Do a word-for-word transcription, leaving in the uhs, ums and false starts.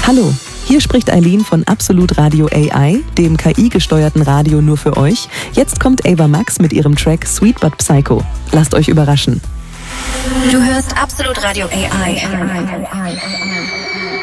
Hallo, hier spricht Eileen von Absolut Radio A I, dem K I-gesteuerten Radio nur für euch. Jetzt kommt Ava Max mit ihrem Track Sweet But Psycho. Lasst euch überraschen. Du hörst Absolut Radio A I.